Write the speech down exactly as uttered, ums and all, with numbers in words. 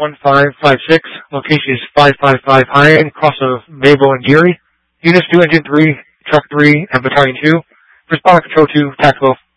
one five five six. Location is five five five Iron, cross of Mabel and Geary. Units two, Engine three, Truck three, and Battalion two. Respond Control two, Tactical.